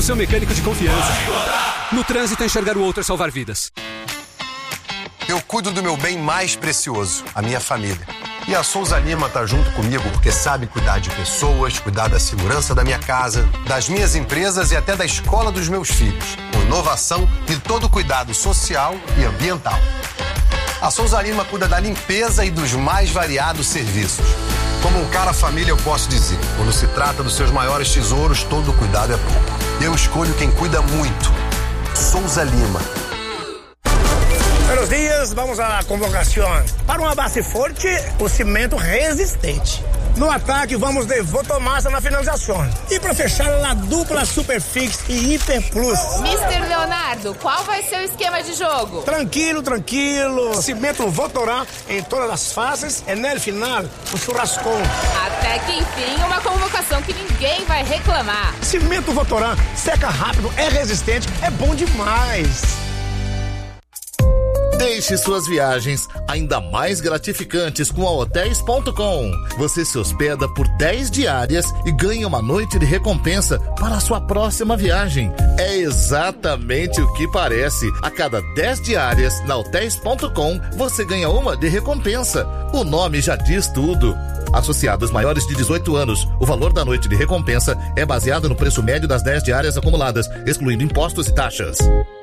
seu mecânico de confiança. No trânsito, enxergar o outro é salvar vidas. Eu cuido do meu bem mais precioso, a minha família. E a Souza Lima tá junto comigo porque sabe cuidar de pessoas, cuidar da segurança da minha casa, das minhas empresas e até da escola dos meus filhos. Com inovação e todo cuidado social e ambiental. A Souza Lima cuida da limpeza e dos mais variados serviços. Como um cara família, eu posso dizer, quando se trata dos seus maiores tesouros, todo cuidado é pouco. Eu escolho quem cuida muito. Souza Lima. Buenos dias, vamos à convocação. Para uma base forte, o cimento resistente. No ataque, vamos de Votomassa na finalização. E para fechar, a dupla Superfix e Hiper Plus. Mr. Leonardo, qual vai ser o esquema de jogo? Tranquilo. Cimento Votorá em todas as fases e no final, o churrascão. Até que enfim, uma convocação que ninguém vai reclamar. Cimento Votorá, seca rápido, é resistente, é bom demais. Deixe suas viagens ainda mais gratificantes com a Hotels.com. Você se hospeda por 10 diárias e ganha uma noite de recompensa para a sua próxima viagem. É exatamente o que parece. A cada 10 diárias na Hotels.com, você ganha uma de recompensa. O nome já diz tudo. Associados maiores de 18 anos, o valor da noite de recompensa é baseado no preço médio das 10 diárias acumuladas, excluindo impostos e taxas.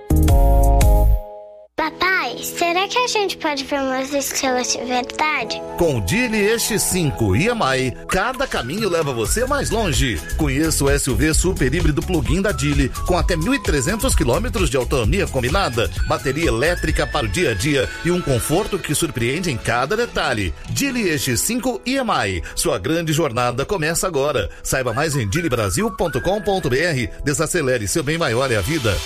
Papai, será que a gente pode ver umas estrelas de verdade? Com o Geely X5 EMI, cada caminho leva você mais longe. Conheça o SUV super híbrido plug-in da Geely, com até 1.300 km de autonomia combinada, bateria elétrica para o dia a dia e um conforto que surpreende em cada detalhe. Geely X5 EMI, sua grande jornada começa agora. Saiba mais em geelybrasil.com.br. Desacelere, seu bem maior é a vida.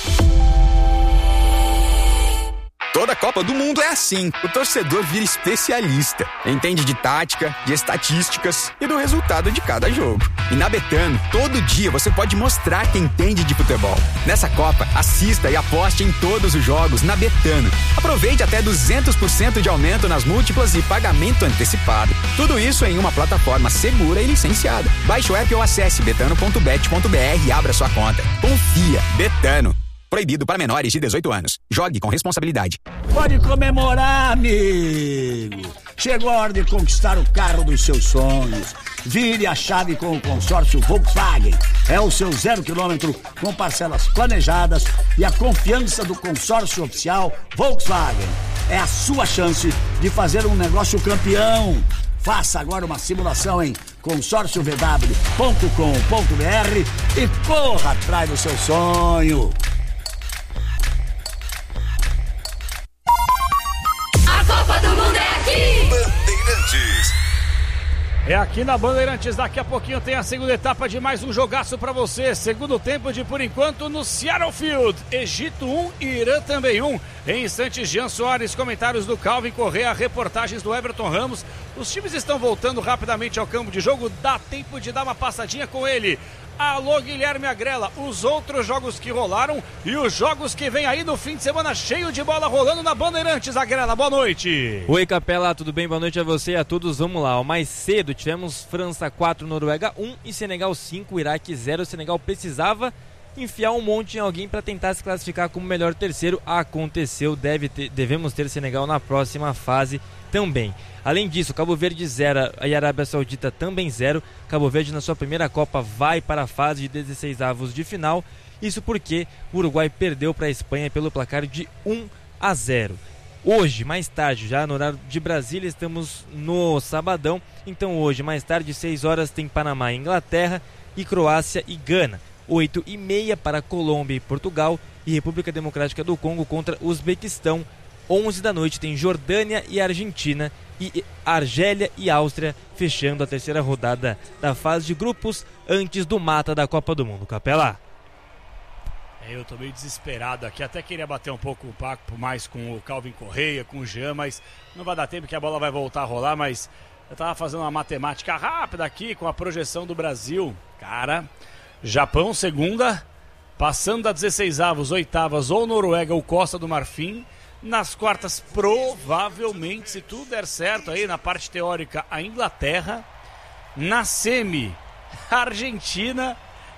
Toda Copa do Mundo é assim. O torcedor vira especialista. Entende de tática, de estatísticas e do resultado de cada jogo. E na Betano, todo dia você pode mostrar que entende de futebol. Nessa Copa, assista e aposte em todos os jogos na Betano. Aproveite até 200% de aumento nas múltiplas e pagamento antecipado. Tudo isso em uma plataforma segura e licenciada. Baixe o app ou acesse betano.bet.br e abra sua conta. Confia. Betano. Proibido para menores de 18 anos. Jogue com responsabilidade. Pode comemorar, amigo. Chegou a hora de conquistar o carro dos seus sonhos. Vire a chave com o consórcio Volkswagen. É o seu 0 km com parcelas planejadas e a confiança do consórcio oficial Volkswagen. É a sua chance de fazer um negócio campeão. Faça agora uma simulação em consórciovw.com.br e corra atrás do seu sonho. Copa do Mundo é aqui! Bandeirantes. É aqui na Bandeirantes, daqui a pouquinho tem a segunda etapa de mais um jogaço pra você. Segundo tempo de, por enquanto, no Seattle Field. Egito 1 e Irã também 1. Em instantes, Jean Soares, comentários do Calvin Correa, reportagens do Everton Ramos. Os times estão voltando rapidamente ao campo de jogo, dá tempo de dar uma passadinha com ele. Alô, Guilherme Agrela, os outros jogos que rolaram e os jogos que vem aí no fim de semana cheio de bola rolando na Bandeirantes. Agrela, boa noite. Oi, Capela, tudo bem? Boa noite a você e a todos. Vamos lá, mais cedo tivemos França 4, Noruega 1 e Senegal 5, Iraque 0. O Senegal precisava enfiar um monte em alguém para tentar se classificar como melhor terceiro. Aconteceu, devemos ter Senegal na próxima fase também. Além disso, Cabo Verde 0 e Arábia Saudita também 0. Cabo Verde na sua primeira Copa vai para a fase de 16avos de final. Isso porque o Uruguai perdeu para a Espanha pelo placar de 1-0. Hoje, mais tarde, já no horário de Brasília, estamos no sabadão. Então hoje, mais tarde, 6 horas, tem Panamá e Inglaterra e Croácia e Gana. 8h30 para Colômbia e Portugal e República Democrática do Congo contra Uzbequistão. 11 da noite tem Jordânia e Argentina e Argélia e Áustria fechando a terceira rodada da fase de grupos antes do mata da Copa do Mundo. Capela. Eu tô meio desesperado aqui, até queria bater um pouco o papo mais com o Calvin Correa, com o Jean, mas não vai dar tempo que a bola vai voltar a rolar, mas eu tava fazendo uma matemática rápida aqui com a projeção do Brasil. Cara, Japão segunda, passando da 16avos, oitavas ou Noruega ou Costa do Marfim. Nas quartas, provavelmente, se tudo der certo aí na parte teórica, a Inglaterra. Na semi, a Argentina.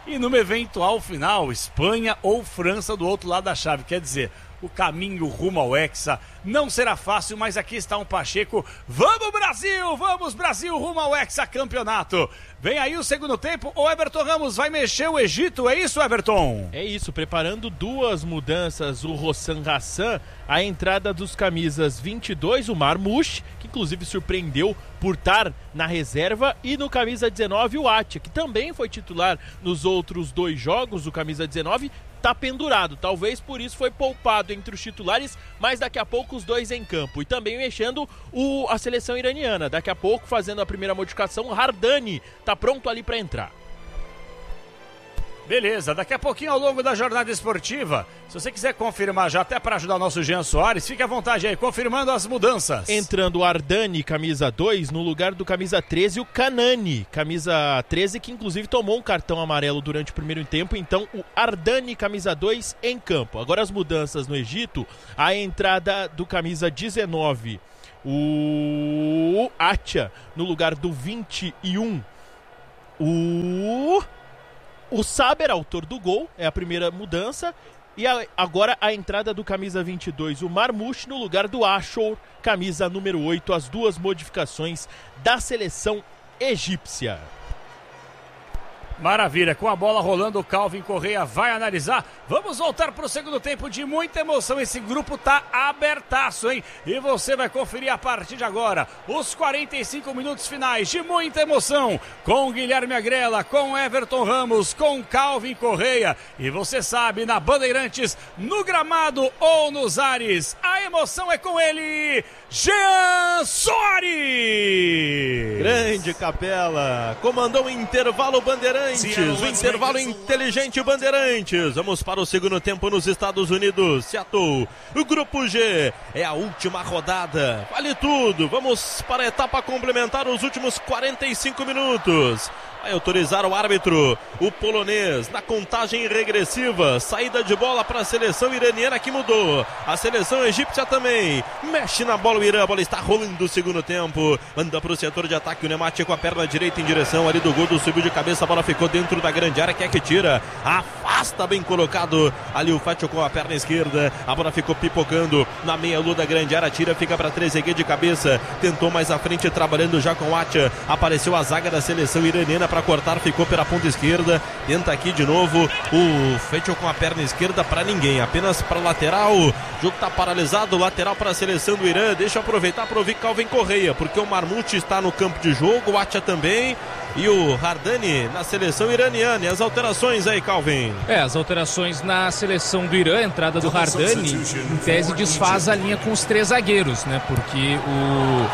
E numa eventual final, Espanha ou França do outro lado da chave. Quer dizer, o caminho rumo ao Hexa não será fácil, mas aqui está um Pacheco. Vamos Brasil, rumo ao Hexa campeonato. Vem aí o segundo tempo, o Everton Ramos vai mexer o Egito, é isso, Everton? É isso, preparando duas mudanças, o Hossam Hassan, a entrada dos camisas 22, o Marmouche, que inclusive surpreendeu por estar na reserva, e no camisa 19 o Atia, que também foi titular nos outros 2 jogos, o camisa 19 tá pendurado, talvez por isso foi poupado entre os titulares, mas daqui a pouco os 2 em campo. E também mexendo a seleção iraniana, daqui a pouco fazendo a primeira modificação, o Hardani tá pronto ali para entrar. Beleza, daqui a pouquinho ao longo da jornada esportiva, se você quiser confirmar já até para ajudar o nosso Jean Soares, fique à vontade aí, confirmando as mudanças. Entrando o Ardani, camisa 2, no lugar do camisa 13, o Kanani, camisa 13, que inclusive tomou um cartão amarelo durante o primeiro tempo, então o Ardani, camisa 2, em campo. Agora as mudanças no Egito, a entrada do camisa 19, o Atia, no lugar do 21, o Saber, autor do gol, é a primeira mudança. E agora a entrada do camisa 22, o Marmouche, no lugar do Ashur, camisa número 8. As 2 modificações da seleção egípcia. Maravilha, com a bola rolando, o Calvin Correia vai analisar. Vamos voltar para o segundo tempo de muita emoção. Esse grupo tá abertaço, hein? E você vai conferir a partir de agora os 45 minutos finais de muita emoção, com Guilherme Agrela, com Everton Ramos, com Calvin Correia. E você sabe, na Bandeirantes, no gramado ou nos ares, a emoção é com ele, Jean Soares! Grande Capela, comandou o intervalo Bandeirantes. O intervalo inteligente Bandeirantes. Vamos para o segundo tempo nos Estados Unidos, Seattle. O grupo G é a última rodada. Vale tudo. Vamos para a etapa complementar, os últimos 45 minutos. Vai autorizar o árbitro, o polonês, na contagem regressiva. Saída de bola para a seleção iraniana, que mudou. A seleção egípcia também. Mexe na bola o Irã, a bola está rolando o segundo tempo. Manda para o setor de ataque, o Nemati com a perna direita em direção ali do gol, subiu de cabeça, a bola ficou dentro da grande área, que é que tira. Afasta, bem colocado. Ali o Fátio com a perna esquerda, a bola ficou pipocando na meia-lua da grande área, tira, fica para Trezeguet de cabeça. Tentou mais à frente, trabalhando já com o Atia. Apareceu a zaga da seleção iraniana para cortar, ficou pela ponta esquerda, tenta aqui de novo o Fetchel com a perna esquerda para ninguém, apenas para lateral. O jogo está paralisado, lateral para a seleção do Irã. Deixa eu aproveitar para ouvir Calvin Correia, porque o Marmouche está no campo de jogo, o Atia também, e o Hardani na seleção iraniana. E as alterações aí, Calvin? As alterações na seleção do Irã, a entrada do Hardani, em tese desfaz a linha com os 3 zagueiros, né? Porque o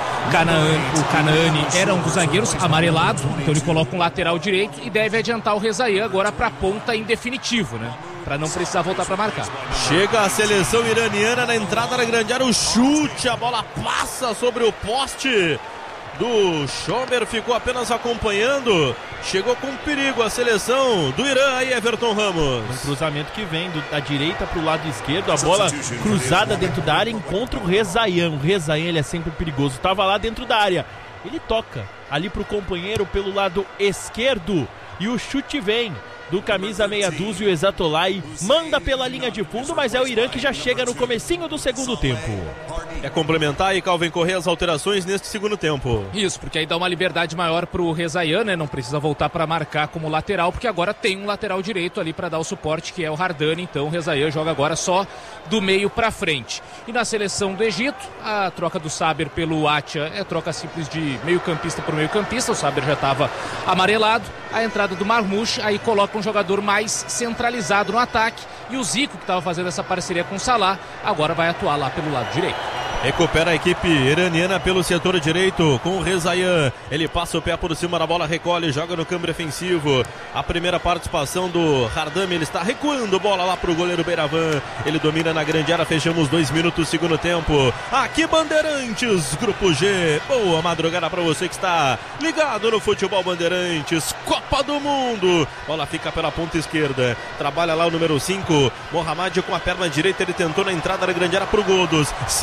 Kanani era um dos zagueiros amarelado, então ele coloca um lateral direito e deve adiantar o Rezaian agora para a ponta em definitivo, né? Para não precisar voltar para marcar. Chega a seleção iraniana na entrada da grande área, o chute, a bola passa sobre o poste do Schober, ficou apenas acompanhando. Chegou com perigo a seleção do Irã aí, Everton Ramos. Um cruzamento que vem da direita para o lado esquerdo, a bola cruzada dentro da área, encontra o Rezaian. O Rezaian, ele é sempre perigoso, estava lá dentro da área, ele toca ali para o companheiro pelo lado esquerdo e o chute vem do camisa meia dúzia, o Exatolai manda pela linha de fundo, mas é o Irã que já chega no comecinho do segundo tempo. É complementar aí, Calvin Correia, as alterações neste segundo tempo. Isso, porque aí dá uma liberdade maior pro Rezaian, né? Não precisa voltar para marcar como lateral, porque agora tem um lateral direito ali para dar o suporte, que é o Hardani. Então o Rezaian joga agora só do meio para frente. E na seleção do Egito, a troca do Saber pelo Atia é troca simples de meio campista por meio campista. O Saber já estava amarelado. A entrada do Marmouche aí coloca um jogador mais centralizado no ataque, e o Zico, que estava fazendo essa parceria com o Salah, agora vai atuar lá pelo lado direito. Recupera a equipe iraniana pelo setor direito com o Rezaian. Ele passa o pé por cima da bola, recolhe, joga no campo defensivo. A primeira participação do Hardami, ele está recuando, bola lá pro goleiro Beiravan. Ele domina na grande área, fechamos 2 minutos, segundo tempo. Aqui Bandeirantes, Grupo G. Boa madrugada para você que está ligado no Futebol Bandeirantes. Copa do Mundo. Bola fica pela ponta esquerda. Trabalha lá o número 5, Mohamed com a perna direita. Ele tentou na entrada da grande área pro Godos. Se livrou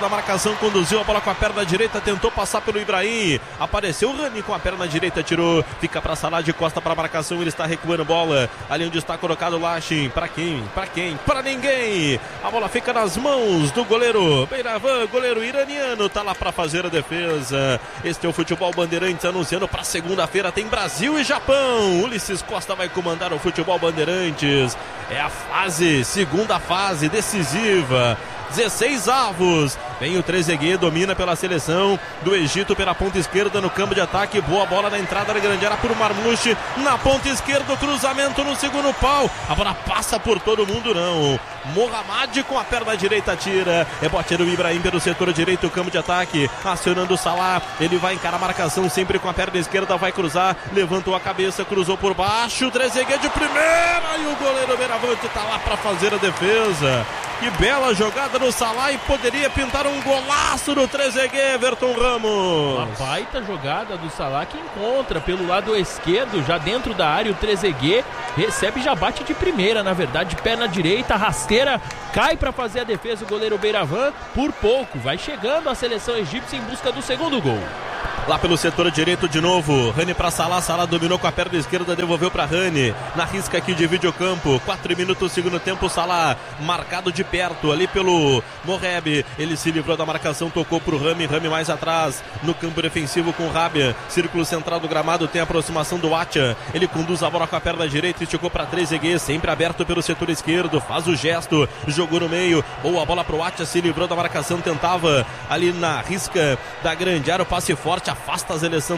da marcação, conduziu a bola com a perna direita, tentou passar pelo Ibrahim, apareceu o Rani com a perna direita, tirou, fica para Salah de costa para a marcação, ele está recuando bola, ali onde está colocado o Lachin, para quem? Para ninguém, a bola fica nas mãos do goleiro Beiravã, goleiro iraniano, tá lá para fazer a defesa. Este é o Futebol Bandeirantes anunciando para segunda-feira, tem Brasil e Japão, Ulisses Costa vai comandar o Futebol Bandeirantes, é a segunda fase decisiva, 16 avos, vem o Trezeguet, domina pela seleção do Egito pela ponta esquerda no campo de ataque, boa bola na entrada da grande área por Marmouche, na ponta esquerda, cruzamento no segundo pau, a bola passa por todo mundo não, Mohamed com a perna direita tira, rebote do Ibrahim pelo setor direito, campo de ataque, acionando o Salah, ele vai encarar a marcação sempre com a perna esquerda, vai cruzar, levantou a cabeça, cruzou por baixo, Trezeguet de primeira e o goleiro Beiravante tá lá para fazer a defesa. Que bela jogada no Salah e poderia pintar um golaço do Trezeguet, Everton Ramos. Uma baita jogada do Salah que encontra pelo lado esquerdo, já dentro da área, o Trezeguet recebe e já bate de primeira, na verdade, perna direita, rasteira, cai para fazer a defesa o goleiro Beiravã, por pouco, vai chegando a seleção egípcia em busca do segundo gol. Lá pelo setor direito de novo, Rani para Salah, Salah dominou com a perna esquerda, devolveu para Rani, na risca aqui divide o campo, 4 minutos segundo tempo, Salah marcado de perto ali pelo Moreb, ele se livrou da marcação, tocou pro Rami mais atrás, no campo defensivo com o Rabia, círculo central do gramado, tem a aproximação do Atia, ele conduz a bola com a perna direita, esticou para Trezeguet, sempre aberto pelo setor esquerdo, faz o gesto, jogou no meio, boa bola pro Atia, se livrou da marcação, tentava ali na risca da grande área, o passe forte, afasta a seleção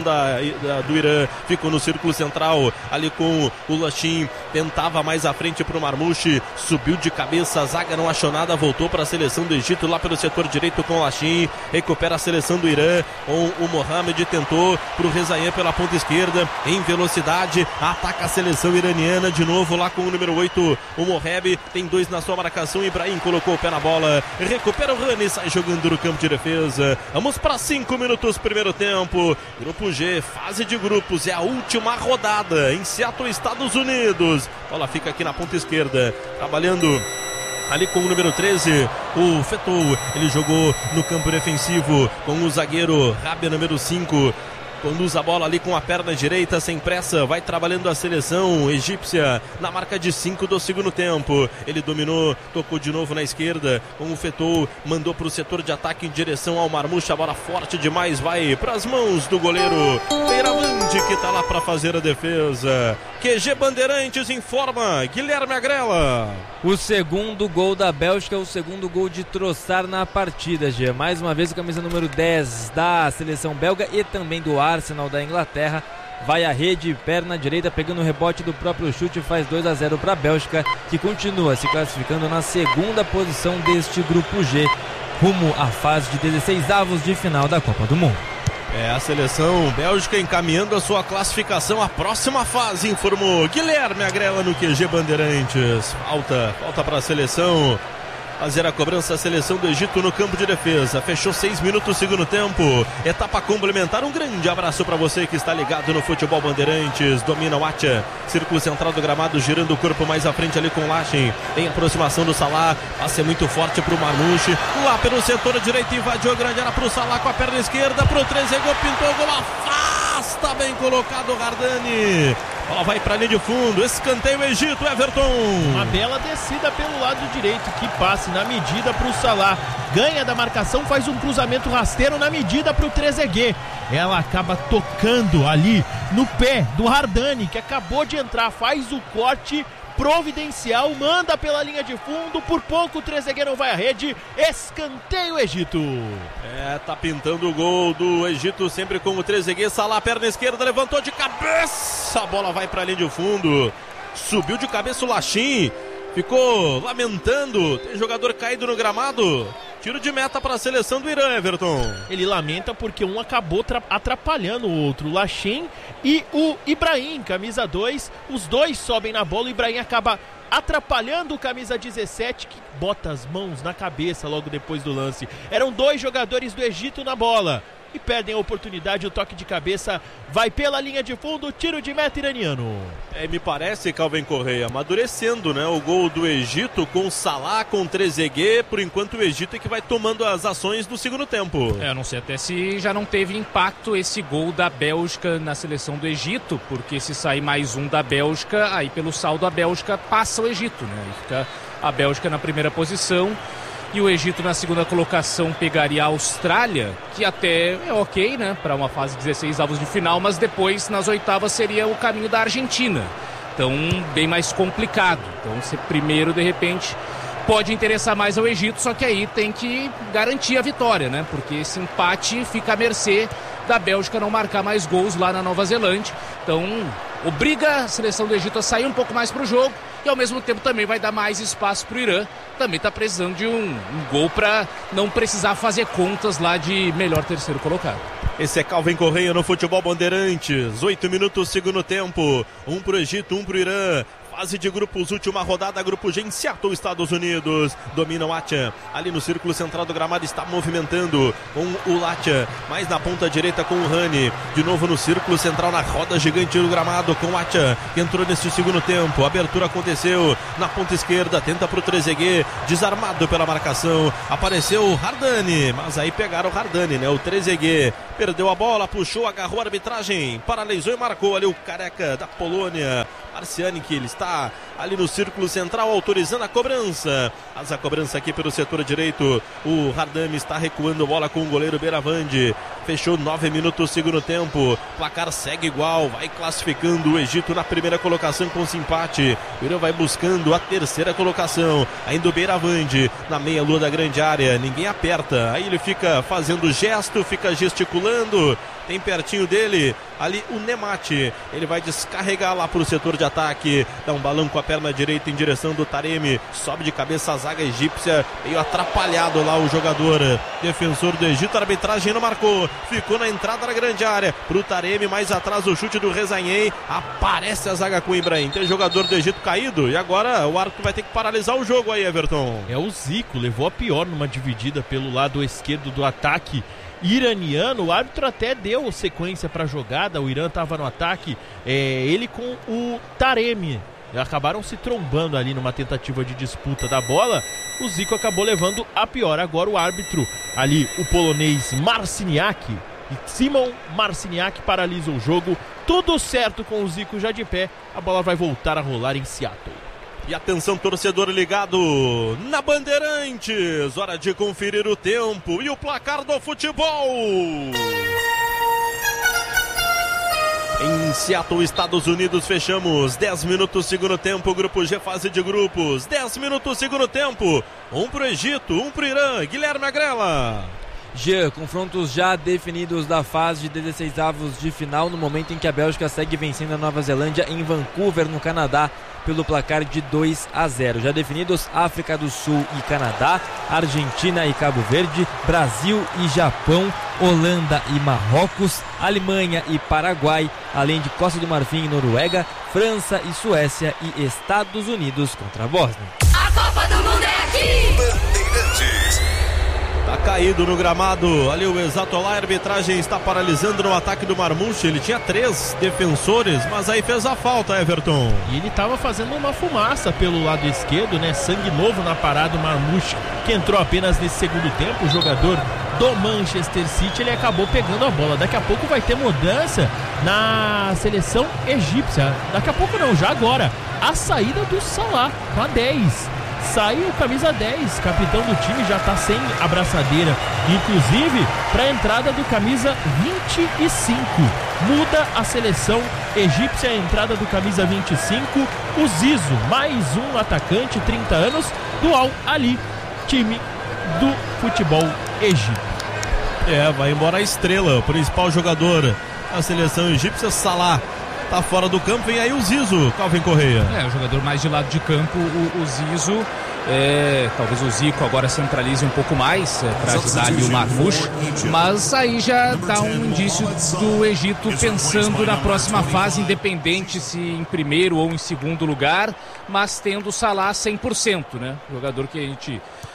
do Irã, ficou no círculo central, ali com o Lachin, tentava mais à frente pro Marmouche, subiu de cabeça, a zaga não achou nada, voltou para a seleção do Egito, lá pelo setor direito com o Lachin, recupera a seleção do Irã, o Mohamed tentou pro Rezaïen pela ponta esquerda, em velocidade, ataca a seleção iraniana, de novo lá com o número 8, o Moreb, tem 2 na sua marcação, Ibrahim colocou o pé na bola, recupera o Rani, sai jogando no campo de defesa, vamos para 5 minutos, primeiro tempo. Grupo G, fase de grupos, é a última rodada em Seattle, Estados Unidos. Bola fica aqui na ponta esquerda, trabalhando ali com o número 13, o Fetou, ele jogou no campo defensivo com o zagueiro Rabia, número 5. Conduz a bola ali com a perna direita, sem pressa, vai trabalhando a seleção egípcia na marca de 5 do segundo tempo. Ele dominou, tocou de novo na esquerda com o Fetou, mandou para o setor de ataque em direção ao Marmouche, a bola forte demais, vai para as mãos do goleiro Beiravante, que está lá para fazer a defesa. QG Bandeirantes informa, Guilherme Agrela. O segundo gol da Bélgica, o segundo gol de Trossard na partida, Gê. Mais uma vez o camisa número 10 da seleção belga e também do Arsenal da Inglaterra. Vai à rede, perna direita, pegando o rebote do próprio chute, faz 2-0 para a Bélgica, que continua se classificando na segunda posição deste grupo G, rumo à fase de 16avos de final da Copa do Mundo. É a seleção Bélgica encaminhando a sua classificação à próxima fase, informou Guilherme Agrela no QG Bandeirantes. Falta para a seleção fazer a cobrança, a seleção do Egito no campo de defesa. Fechou 6 minutos segundo tempo, etapa complementar. Um grande abraço para você que está ligado no Futebol Bandeirantes. Domina o Atia, círculo central do gramado, girando o corpo mais à frente ali com o Lachin, em aproximação do Salah, passe muito forte pro Marmouche, lá pelo setor direito, invadiu a grande área pro Salah com a perna esquerda, pro Trezeguet, pintou o gol, afasta, bem colocado o Hardani. Ela vai para a linha de fundo, escanteio Egito, Everton. Uma bela descida pelo lado direito, que passe na medida para o Salah. Ganha da marcação, faz um cruzamento rasteiro na medida para o Trezeguet. Ela acaba tocando ali no pé do Hardani, que acabou de entrar, faz o corte providencial, manda pela linha de fundo, por pouco o Trezeguet não vai à rede, escanteio Egito. Tá pintando o gol do Egito, sempre com o Trezeguet. Salah, perna esquerda, levantou de cabeça, a bola vai para a linha de fundo, subiu de cabeça o Lachin, ficou lamentando, tem jogador caído no gramado. Tiro de meta para a seleção do Irã, Everton. Ele lamenta porque um acabou atrapalhando o outro, o Lachin e o Ibrahim, camisa 2. Os dois sobem na bola, o Ibrahim acaba atrapalhando o camisa 17, que bota as mãos na cabeça logo depois do lance. Eram 2 jogadores do Egito na bola. e perdem a oportunidade. O toque de cabeça vai pela linha de fundo, tiro de meta iraniano. Me parece, Calvin Correia, amadurecendo, né? O gol do Egito com Salah, com Trezeguet. Por enquanto o Egito é que vai tomando as ações do segundo tempo. Eu não sei até se já não teve impacto esse gol da Bélgica na seleção do Egito, porque se sair mais um da Bélgica, aí pelo saldo a Bélgica passa o Egito, né? Aí fica a Bélgica na primeira posição e o Egito na segunda colocação pegaria a Austrália, que até é ok, né, para uma fase de 16 avos de final, mas depois nas oitavas seria o caminho da Argentina, então bem mais complicado. Então ser primeiro de repente pode interessar mais ao Egito, só que aí tem que garantir a vitória, né, porque esse empate fica à mercê da Bélgica não marcar mais gols lá na Nova Zelândia, então obriga a seleção do Egito a sair um pouco mais para o jogo e ao mesmo tempo também vai dar mais espaço para o Irã. Também está precisando de um gol para não precisar fazer contas lá de melhor terceiro colocado. Esse é Calvin Correia no Futebol Bandeirantes. 8 minutos, segundo tempo. Um pro Egito, um pro Irã. Fase de grupos, última rodada, grupo G em Seattle, Estados Unidos. Domina o Acha. Ali no círculo central do gramado está movimentando com o Lacha. Mais na ponta direita com o Rani. De novo no círculo central, na roda gigante do gramado com o Acha. Que entrou neste segundo tempo. A abertura aconteceu na ponta esquerda. Tenta pro Trezeguet. Desarmado pela marcação. Apareceu o Hardani. Mas aí pegaram o Hardani, né? O Trezeguet perdeu a bola, puxou, agarrou a arbitragem. Paralisou e marcou ali o careca da Polônia. Marciani, que ele está ali no círculo central, autorizando a cobrança. Mas a cobrança aqui pelo setor direito. O Hardami está recuando a bola com o goleiro Beiravande. Fechou 9 minutos, segundo tempo. Placar segue igual, vai classificando o Egito na primeira colocação com esse empate. O Irã vai buscando a terceira colocação. Ainda o Beiravande na meia-lua da grande área. Ninguém aperta. Aí ele fica fazendo gesto, fica gesticulando. Tem pertinho dele ali o Nemati. Ele vai descarregar lá para o setor de ataque. Dá um balão com a perna direita em direção do Taremi. Sobe de cabeça a zaga egípcia. Meio atrapalhado lá o jogador defensor do Egito. A arbitragem não marcou. Ficou na entrada da grande área. Para o Taremi, mais atrás o chute do Rezaiei. Aparece a zaga com o Ibrahim. Tem jogador do Egito caído. E agora o árbitro vai ter que paralisar o jogo aí, Everton. É o Zico. Levou a pior numa dividida pelo lado esquerdo do ataque iraniano. O árbitro até deu sequência para a jogada. O Irã estava no ataque, ele com o Taremi acabaram se trombando ali numa tentativa de disputa da bola. O Zico acabou levando a pior. Agora o árbitro ali, o polonês Marciniak, Simon Marciniak, paralisa o jogo. Tudo certo com o Zico já de pé. A bola vai voltar a rolar em Seattle. E atenção, torcedor ligado na Bandeirantes. Hora de conferir o tempo e o placar do futebol. Em Seattle, Estados Unidos, fechamos 10 minutos, segundo tempo, grupo G, fase de grupos. 10 minutos, segundo tempo. Um pro Egito, um pro Irã. Guilherme Agrela. Jean, confrontos já definidos da fase de 16 avos de final, no momento em que a Bélgica segue vencendo a Nova Zelândia em Vancouver, no Canadá, pelo placar de 2-0. Já definidos África do Sul e Canadá, Argentina e Cabo Verde, Brasil e Japão, Holanda e Marrocos, Alemanha e Paraguai, além de Costa do Marfim e Noruega, França e Suécia e Estados Unidos contra a Bósnia. A Copa do Mundo é aqui! Bandeirantes. Tá caído no gramado, ali o exato lá, a arbitragem está paralisando no ataque do Marmouche. Ele tinha 3 defensores, mas aí fez a falta, Everton. E ele estava fazendo uma fumaça pelo lado esquerdo, né? Sangue novo na parada, o Marmouche, que entrou apenas nesse segundo tempo, o jogador do Manchester City, ele acabou pegando a bola. Daqui a pouco vai ter mudança na seleção egípcia. Daqui a pouco não, já agora. A saída do Salah, com a 10. Saiu camisa 10, capitão do time, já está sem abraçadeira, inclusive para a entrada do camisa 25. Muda a seleção egípcia, a entrada do camisa 25, o Zizo, mais um atacante, 30 anos, do Al Ahly, time do futebol egípcio. Vai embora a estrela, o principal jogador da seleção egípcia, Salah. Tá fora do campo, vem aí o Zizo, Calvin Correia. O jogador mais de lado de campo, o Zizo. Talvez o Zico agora centralize um pouco mais para ajudar ali o Marmouche, mas aí já dá um indício do Egito pensando na próxima fase, independente se em primeiro ou em segundo lugar, mas tendo o Salah 100%, né? Jogador que a gente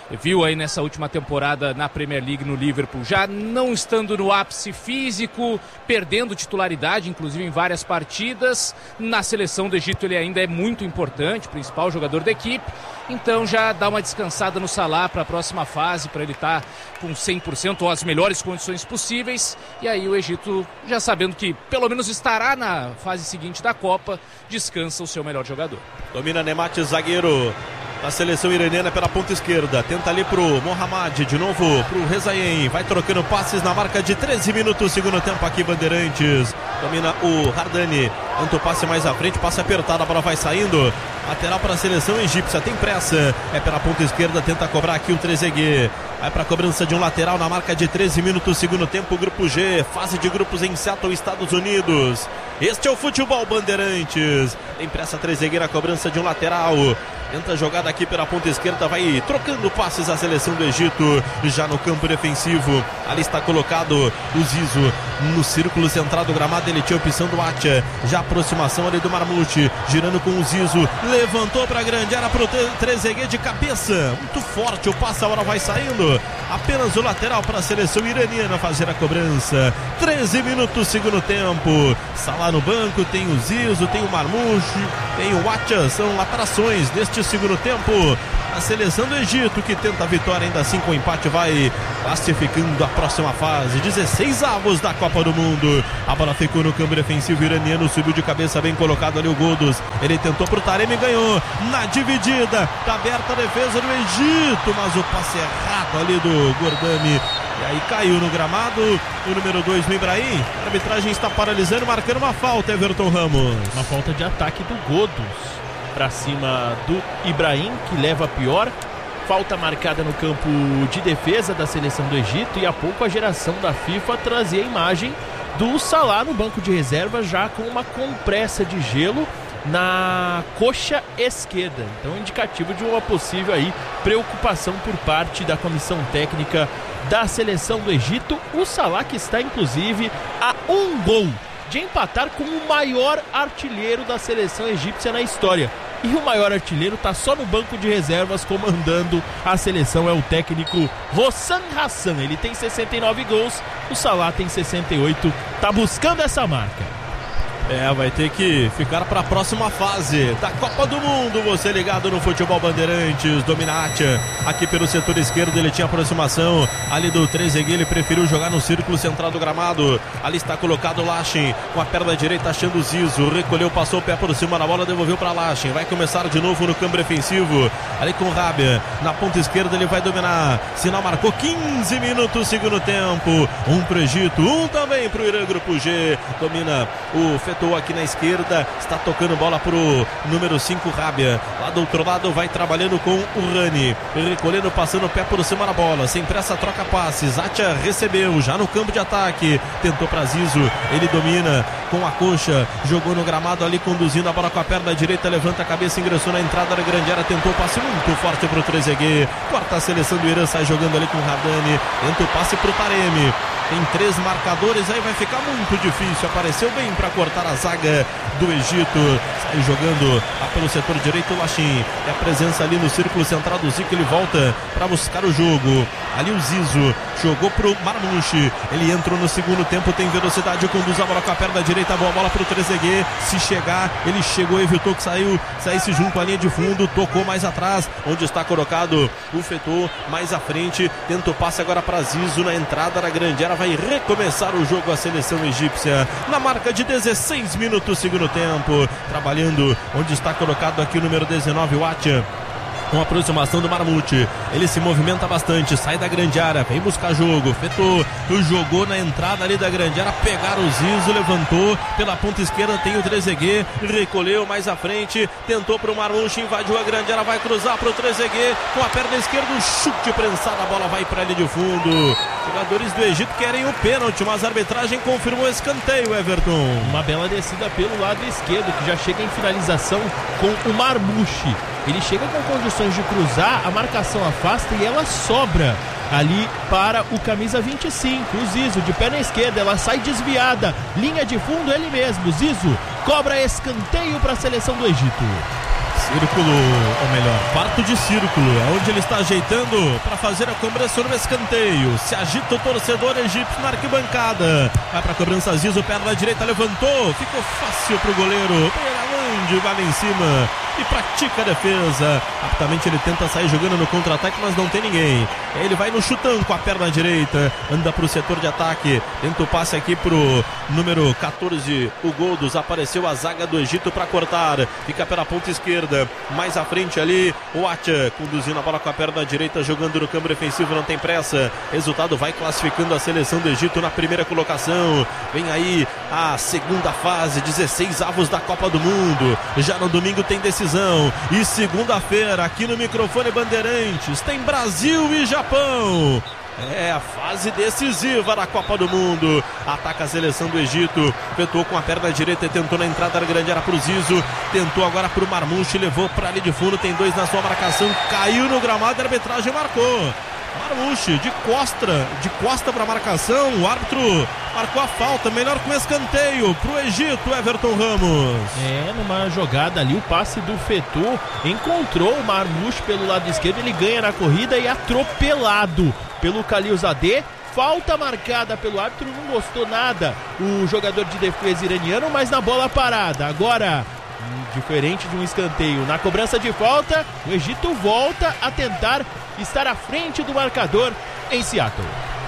viu aí nessa última temporada na Premier League no Liverpool, já não estando no ápice físico, perdendo titularidade, inclusive em várias partidas. Na seleção do Egito ele ainda é muito importante, principal jogador da equipe. Então já dá uma descansada no Salah para a próxima fase, para ele estar com 100% ou as melhores condições possíveis. E aí o Egito, já sabendo que pelo menos estará na fase seguinte da Copa, descansa o seu melhor jogador. Domina Nemati, zagueiro da seleção iraniana pela ponta esquerda. Tenta ali pro Mohamed, de novo pro Rezaien. Vai trocando passes na marca de 13 minutos, segundo tempo aqui, Bandeirantes. Domina o Hardani. Tenta o passe mais à frente, passe apertado, a bola vai saindo. Lateral para a seleção egípcia, tem pressa. É pela ponta esquerda, tenta cobrar aqui o Trezeguet. Vai para a cobrança de um lateral na marca de 13 minutos, segundo tempo, Grupo G. Fase de grupos em Seattle, Estados Unidos. Este é o futebol, Bandeirantes. Tem pressa Trezeguet na cobrança de um lateral. Tenta a jogada aqui pela ponta esquerda, vai trocando passes a seleção do Egito, já no campo defensivo. Ali está colocado o Zizo no círculo central do gramado, ele tinha a opção do Atia. Já a aproximação ali do Marmouche, girando com o Zizo, levantou para a grande área para o Trezeguet de cabeça. Muito forte o passe, a hora vai saindo. Apenas o lateral para a seleção iraniana fazer a cobrança. 13 minutos, segundo tempo. Salah no banco, tem o Zizo, tem o Marmouche, tem o Atia, são alterações deste segundo tempo. A seleção do Egito, que tenta a vitória, ainda assim com o empate vai classificando a próxima fase. 16 avos da Copa do Mundo. A bola ficou no campo defensivo iraniano, subiu de cabeça, bem colocado ali o Goldos. Ele tentou pro Taremi, ganhou na dividida. Tá aberta a defesa do Egito, mas o passe errado ali do Gordani. E aí caiu no gramado o número 2 no Ibrahim. A arbitragem está paralisando, marcando uma falta, Everton Ramos. Uma falta de ataque do Goldos para cima do Ibrahim, que leva a pior. Falta marcada no campo de defesa da seleção do Egito. E há pouco a geração da FIFA trazia a imagem do Salah no banco de reserva, já com uma compressa de gelo na coxa esquerda. Então indicativo de uma possível aí preocupação por parte da comissão técnica da seleção do Egito. O Salah, que está inclusive a um gol de empatar com o maior artilheiro da seleção egípcia na história. E o maior artilheiro está só no banco de reservas comandando a seleção, é o técnico Hossam Hassan. Ele tem 69 gols, o Salah tem 68, está buscando essa marca. Vai ter que ficar para a próxima fase da Copa do Mundo. Você ligado no Futebol Bandeirantes. Dominatia aqui pelo setor esquerdo, ele tinha aproximação ali do Trezeguet, ele preferiu jogar no círculo central do gramado. Ali está colocado o Lachin com a perna direita, achando o Zizo, recolheu, passou o pé por cima da bola, devolveu para Lachin. Vai começar de novo no campo defensivo, ali com o Rabia na ponta esquerda, ele vai dominar. Sinal marcou 15 minutos, segundo tempo. Um pro Egito, um também pro Irã. Grupo G, domina o Fetou aqui na esquerda, está tocando bola pro número 5, Rabia. Lá do outro lado vai trabalhando com o Rani, recolhendo, passando o pé por cima da bola, sem pressa, troca passes. Atia recebeu, já no campo de ataque, tentou pra Zizo, ele domina com a coxa, jogou no gramado ali, conduzindo a bola com a perna direita, levanta a cabeça, ingressou na entrada da grande área, tentou o passe muito forte pro Trezeguet, corta a seleção do Irã, sai jogando ali com o Hardani, tenta o passe pro Taremi. Tem 3 marcadores, aí vai ficar muito difícil. Apareceu bem para cortar a zaga do Egito. Sai jogando pelo setor direito o Lachin. É a presença ali no círculo central do Zico. Ele volta para buscar o jogo. Ali o Zizo jogou pro Marmouche. Ele entrou no segundo tempo, tem velocidade, conduz a bola com a perna direita. Boa bola pro Trezeguet. Se chegar, ele chegou, evitou que saísse junto à linha de fundo. Tocou mais atrás, onde está colocado o Fetou. Mais à frente, tenta o passe agora para Zizo na entrada da grande área. Vai recomeçar o jogo a seleção egípcia na marca de 16 minutos, segundo tempo, trabalhando onde está colocado aqui o número 19, o Atia. Com a aproximação do Marmouche, ele se movimenta bastante, sai da grande área, vem buscar jogo, Fetou, jogou na entrada ali da grande área, pegaram o Zizo, levantou, pela ponta esquerda tem o Trezeguet, recolheu mais à frente, tentou pro Marmouche, invadiu a grande área, vai cruzar pro Trezeguet, com a perna esquerda, um chute prensado, a bola vai pra linha de fundo. Jogadores do Egito querem o pênalti, mas a arbitragem confirmou o escanteio, Everton. Uma bela descida pelo lado esquerdo, que já chega em finalização com o Marmouche. Ele chega com condições de cruzar, a marcação afasta e ela sobra ali para o camisa 25, o Zizo, de perna esquerda, ela sai desviada, linha de fundo, ele mesmo, Zizo, cobra escanteio para a seleção do Egito. Círculo, ou melhor, quarto de círculo, é onde ele está ajeitando para fazer a cobrança no escanteio. Se agita o torcedor egípcio na arquibancada. Vai para a cobrança, Zizo, perna direita, levantou, ficou fácil para o goleiro. Peiralande vai lá em cima e pratica a defesa. Rapidamente ele tenta sair jogando no contra-ataque, mas não tem ninguém. Ele vai no chutão com a perna direita, anda para o setor de ataque, tenta o passe aqui pro número 14, o Goldos. Apareceu a zaga do Egito para cortar, fica pela ponta esquerda, mais à frente ali o Atia, conduzindo a bola com a perna direita, jogando no campo defensivo, não tem pressa. Resultado vai classificando a seleção do Egito na primeira colocação. Vem aí a segunda fase, 16 avos da Copa do Mundo. Já no domingo tem decisão, e segunda-feira aqui no microfone Bandeirantes tem Brasil e Japão. É a fase decisiva da Copa do Mundo. Ataca a seleção do Egito, efetuou com a perna direita e tentou na entrada da grande área pro Zizo, tentou agora pro Marmouche, levou para ali de fundo, tem 2 na sua marcação, caiu no gramado, a arbitragem marcou. Marmouche de costa para marcação, o árbitro marcou a falta, melhor com escanteio pro Egito, Everton Ramos. Numa jogada ali, o passe do Fetô encontrou o Marmouche pelo lado esquerdo, ele ganha na corrida e atropelado pelo Khalilzadeh. Falta marcada pelo árbitro, não gostou nada o jogador de defesa iraniano, mas na bola parada. Agora, diferente de um escanteio, na cobrança de falta, o Egito volta a tentar estar à frente do marcador em Seattle.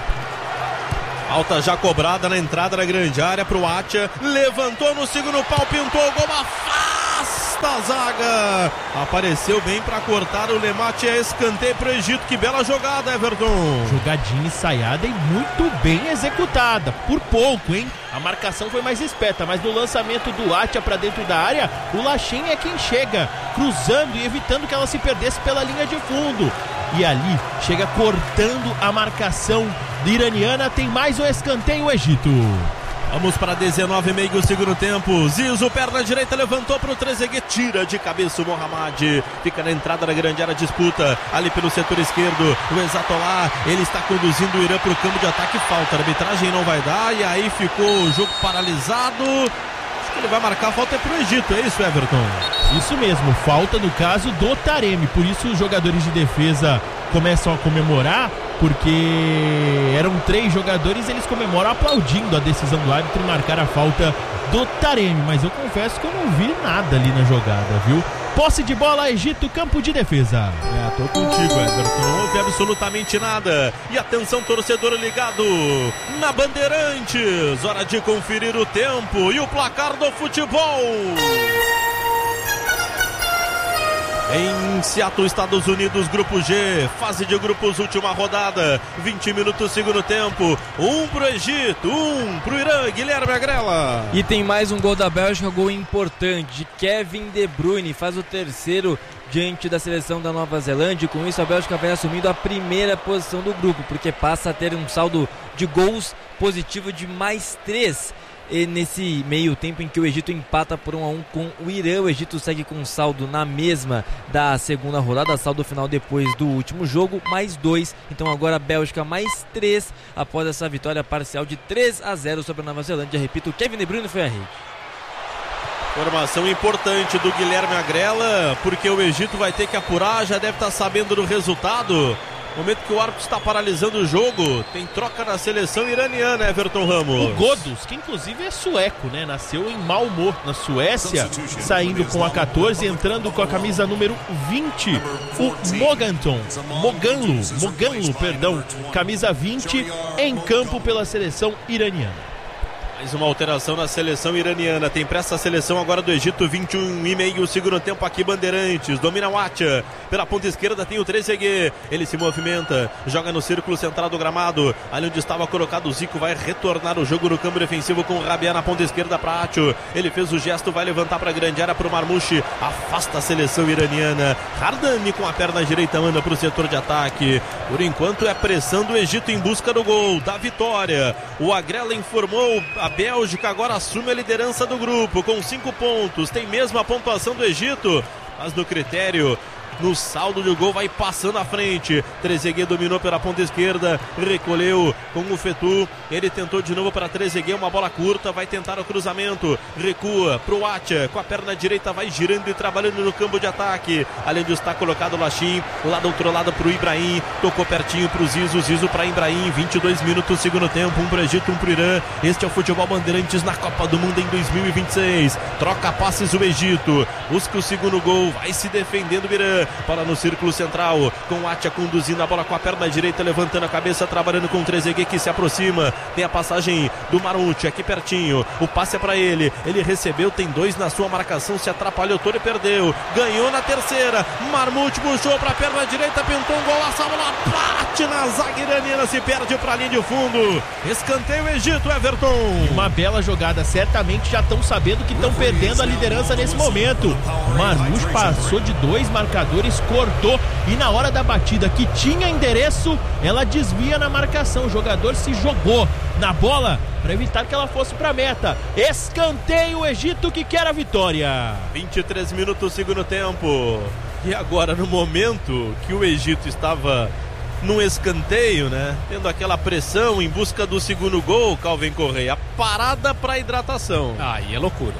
Falta já cobrada na entrada da grande área pro Atia, levantou no segundo pau, pintou o gol, afasta a zaga, apareceu bem para cortar o Lemate, é escanteio pro Egito. Que bela jogada, Everton. Jogadinha ensaiada e muito bem executada, por pouco, hein? A marcação foi mais esperta, mas no lançamento do Atia para dentro da área, o Lachin é quem chega cruzando e evitando que ela se perdesse pela linha de fundo. E ali chega cortando a marcação iraniana. Tem mais um escanteio, o Egito. Vamos para 19,5 do segundo tempo. Zizo, perna direita, levantou para o Trezeguet, tira de cabeça o Mohamed. Fica na entrada da grande área, disputa ali pelo setor esquerdo. O Exatollah, ele está conduzindo o Irã para o campo de ataque. Falta, a arbitragem não vai dar. E aí ficou o jogo paralisado. Acho que ele vai marcar a falta pro Egito, é isso, Everton? Isso mesmo, falta no caso do Taremi. Por isso os jogadores de defesa começam a comemorar, porque eram 3 jogadores, eles comemoram aplaudindo a decisão do árbitro e marcar a falta do Taremi, mas eu confesso que eu não vi nada ali na jogada, viu? Posse de bola, Egito, campo de defesa. Tô contigo, Everton, não houve absolutamente nada. E atenção, torcedor ligado na Bandeirantes, hora de conferir o tempo e o placar do futebol. Em Seattle, Estados Unidos, Grupo G, fase de grupos, última rodada, 20 minutos, segundo tempo, 1 pro Egito, 1 pro Irã, Guilherme Agrela. E tem mais um gol da Bélgica, gol importante de Kevin De Bruyne, faz o terceiro diante da seleção da Nova Zelândia. Com isso a Bélgica vai assumindo a primeira posição do grupo, porque passa a ter um saldo de gols positivo de mais 3. E nesse meio tempo em que o Egito empata por 1-1 com o Irã, o Egito segue com saldo na mesma da segunda rodada, saldo final depois do último jogo, mais 2. Então agora a Bélgica mais 3 após essa vitória parcial de 3-0 sobre a Nova Zelândia. Repito, Kevin De Bruyne foi a rede. Formação importante do Guilherme Agrela, porque o Egito vai ter que apurar, já deve estar sabendo do resultado. Momento que o árbitro está paralisando o jogo, tem troca na seleção iraniana, Everton Ramos. O Goldos, que inclusive é sueco, né? Nasceu em Malmö, na Suécia, saindo com a 14, entrando com a camisa número 20, o Moganlu, camisa 20, em campo pela seleção iraniana. Mais uma alteração na seleção iraniana. Tem pressa a seleção agora do Egito. 21,5 segundo tempo aqui, Bandeirantes. Domina o Atia. Pela ponta esquerda tem o Trezeguet. Ele se movimenta. Joga no círculo central do gramado. Ali onde estava colocado o Zico. Vai retornar o jogo no campo defensivo com o Rabia na ponta esquerda para Atia. Ele fez o gesto. Vai levantar para a grande área para o Marmouche. Afasta a seleção iraniana. Hardani com a perna direita manda para o setor de ataque. Por enquanto é pressão do Egito em busca do gol, da vitória. O Agrela informou a Bélgica agora assume a liderança do grupo com 5 pontos, tem mesmo a pontuação do Egito, mas no critério no saldo de gol, vai passando à frente. Trezeguet dominou pela ponta esquerda, recolheu com o Fetu, ele tentou de novo para Trezeguet, uma bola curta, vai tentar o cruzamento, recua pro Atia, com a perna direita vai girando e trabalhando no campo de ataque, além de estar colocado o Lachim, lá do outro lado pro Ibrahim, tocou pertinho pro Zizo para Ibrahim, 22 minutos segundo tempo, um pro Egito, um pro Irã. Este é o Futebol Bandeirantes na Copa do Mundo em 2026, troca passes o Egito, busca o segundo gol, vai se defendendo o Irã, para no círculo central, com o Atia conduzindo a bola com a perna direita, levantando a cabeça, trabalhando com o Trezeguet que se aproxima, tem a passagem do Marmucci aqui pertinho, o passe é para ele recebeu, tem 2 na sua marcação, se atrapalhou todo e perdeu, ganhou na terceira, Marmucci puxou para a perna direita, pintou um golaço, a bola bate na zaga iraniana, se perde para a linha de fundo, escanteio Egito, Everton. Uma bela jogada, certamente já estão sabendo que estão perdendo a liderança nesse momento. Marmucci passou de 2 marcadores, cortou e na hora da batida que tinha endereço, ela desvia na marcação, o jogador se jogou na bola para evitar que ela fosse para a meta. Escanteio, o Egito que quer a vitória. 23 minutos segundo tempo. E agora, no momento que o Egito estava num escanteio, né, tendo aquela pressão em busca do segundo gol, Calvin Correia, parada para hidratação. Aí é loucura.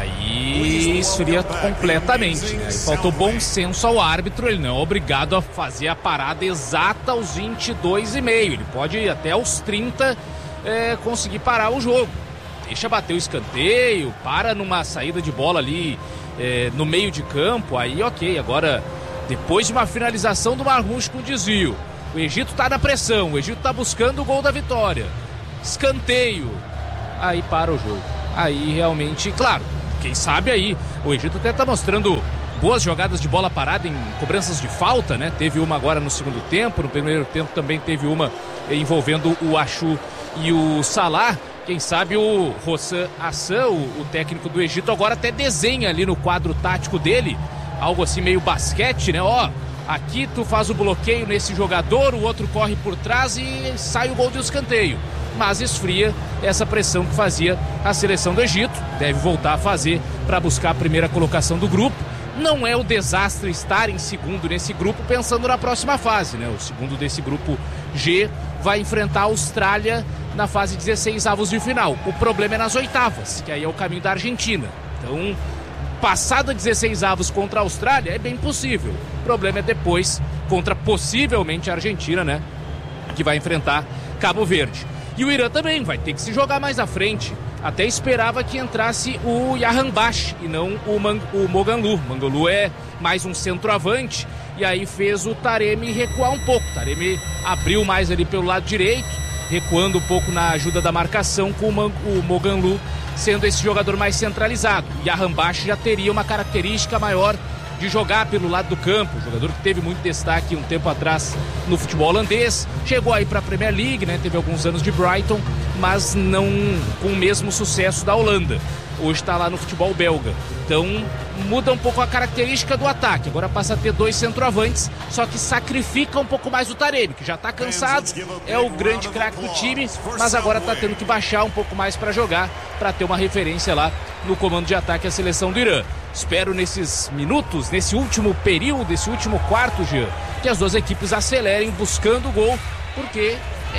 Aí esfria completamente, né? Aí faltou bom senso ao árbitro, ele não é obrigado a fazer a parada exata aos 22,5, ele pode ir até aos 30 conseguir parar o jogo. Deixa bater o escanteio, para numa saída de bola ali no meio de campo, aí ok. Agora, depois de uma finalização do Marmucci com desvio, o Egito tá na pressão, o Egito tá buscando o gol da vitória, escanteio, aí para o jogo. Aí realmente, claro, quem sabe aí, o Egito até tá mostrando boas jogadas de bola parada em cobranças de falta, né? Teve uma agora no segundo tempo, no primeiro tempo também teve uma envolvendo o Achu e o Salah. Quem sabe o Hossam Hassan, o técnico do Egito, agora até desenha ali no quadro tático dele, algo assim meio basquete, né? Ó, aqui tu faz o bloqueio nesse jogador, o outro corre por trás e sai o gol de escanteio. Mas esfria essa pressão que fazia a seleção do Egito, deve voltar a fazer para buscar a primeira colocação do grupo. Não é o desastre estar em segundo nesse grupo pensando na próxima fase, né? O segundo desse grupo G vai enfrentar a Austrália na fase 16avos de final. O problema é nas oitavas, que aí é o caminho da Argentina. Então, passado a 16avos contra a Austrália é bem possível. O problema é depois contra possivelmente a Argentina, né? Que vai enfrentar Cabo Verde. E o Irã também vai ter que se jogar mais à frente. Até esperava que entrasse o Jahanbakhsh e não o Moganlu. O Moganlu é mais um centroavante e aí fez o Taremi recuar um pouco. O Taremi abriu mais ali pelo lado direito, recuando um pouco na ajuda da marcação, com o Moganlu sendo esse jogador mais centralizado. O Jahanbakhsh já teria uma característica maior de jogar pelo lado do campo, jogador que teve muito destaque um tempo atrás no futebol holandês, chegou aí para a Premier League, né? Teve alguns anos de Brighton, mas não com o mesmo sucesso da Holanda. Hoje está lá no futebol belga. Então muda um pouco a característica do ataque. Agora passa a ter 2 centroavantes, só que sacrifica um pouco mais o Taremi, que já está cansado, é o grande craque do time, mas agora está tendo que baixar um pouco mais para jogar, para ter uma referência lá no comando de ataque a seleção do Irã. Espero nesses minutos, nesse último período, esse último quarto, Jean, que as duas equipes acelerem buscando o gol, porque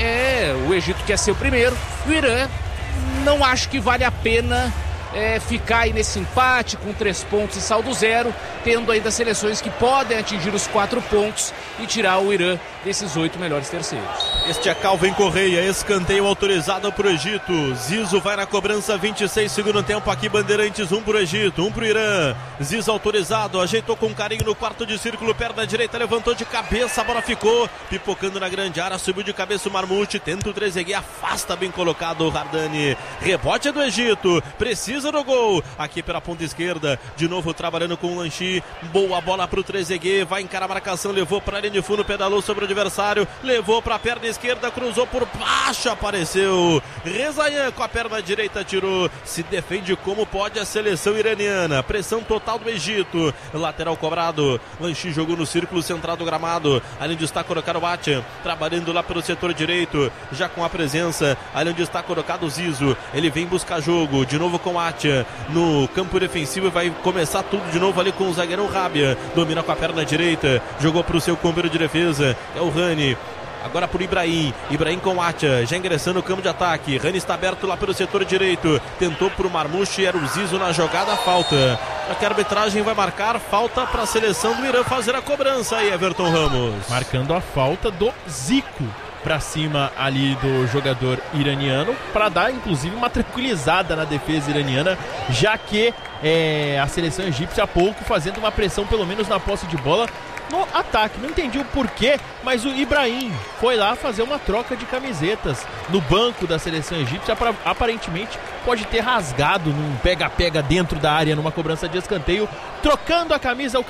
o Egito quer ser o primeiro, o Irã não acho que vale a pena ficar aí nesse empate com 3 pontos e saldo 0, tendo ainda seleções que podem atingir os 4 pontos e tirar o Irã desses 8 melhores terceiros. Este é Calvin Correia, escanteio autorizado para o Egito. Zizo vai na cobrança, 26 segundo tempo aqui, Bandeirantes, 1 para o Egito, 1 para o Irã. Zizo autorizado, ajeitou com carinho no quarto de círculo, perna direita, levantou de cabeça, a bola ficou pipocando na grande área, subiu de cabeça o Marmucci, tenta o Trezeguet, afasta, bem colocado o Hardani. Rebote é do Egito, precisa do gol, aqui pela ponta esquerda, de novo trabalhando com o Lanchi, boa bola para o Trezeguet, vai encarar a marcação, levou para a linha de fundo, pedalou sobre o adversário, levou para a perna esquerda, esquerda, cruzou por baixo, apareceu Rezayan com a perna direita, tirou, se defende como pode a seleção iraniana, pressão total do Egito, lateral cobrado, Lanchi jogou no círculo central do gramado, ali onde está colocado o Atia, trabalhando lá pelo setor direito, já com a presença, ali onde está colocado o Zizo, ele vem buscar jogo, de novo com o Atia, no campo defensivo e vai começar tudo de novo ali com o zagueirão Rabia, domina com a perna direita, jogou para o seu companheiro de defesa, é o Rani. Agora por Ibrahim com o Atia, já ingressando no campo de ataque, Rani está aberto lá pelo setor direito, tentou para o Marmouche, era o Zizo na jogada, falta. Só que a arbitragem vai marcar falta para a seleção do Irã fazer a cobrança aí, Everton Ramos. Marcando a falta do Zico para cima ali do jogador iraniano, para dar inclusive uma tranquilizada na defesa iraniana, já que a seleção egípcia há pouco fazendo uma pressão pelo menos na posse de bola no ataque. Não entendi o porquê, mas o Ibrahim foi lá fazer uma troca de camisetas no banco da seleção egípcia. Aparentemente pode ter rasgado num pega-pega dentro da área numa cobrança de escanteio, trocando a camisa,